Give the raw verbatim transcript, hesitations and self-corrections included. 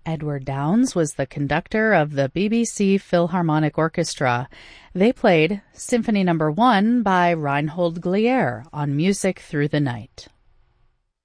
Edward Downes was the conductor of the B B C Philharmonic Orchestra. They played Symphony Number One by Reinhold Glier on Music Through the Night.